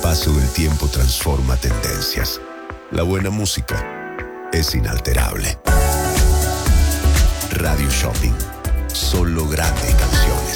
paso del tiempo transforma tendencias. La buena música es inalterable. Radio Shopping. Solo grandes canciones.